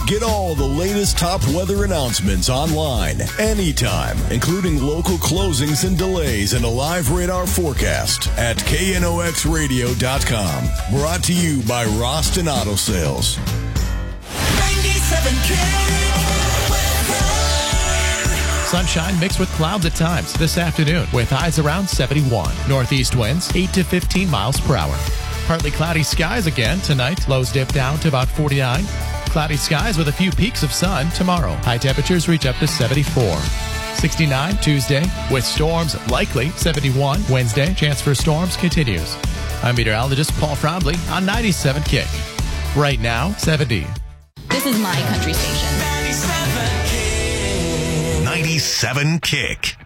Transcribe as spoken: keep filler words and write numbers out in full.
Get all the latest top weather announcements online, anytime, including local closings and delays and a live radar forecast at K N O X radio dot com. Brought to you by Roston Auto Sales. ninety-seven Sunshine mixed with clouds at times this afternoon with highs around seventy-one. Northeast winds eight to fifteen miles per hour. Partly cloudy skies again tonight. Lows dip down to about forty-nine. Cloudy skies with a few peaks of sun tomorrow. High temperatures reach up to seventy-four. sixty-nine Tuesday with storms likely. seventy-one Wednesday. Chance for storms continues. I'm meteorologist Paul Froudley on ninety-seven Kick. Right now, seventy. This is my country station. ninety-seven Kick. ninety-seven Kick.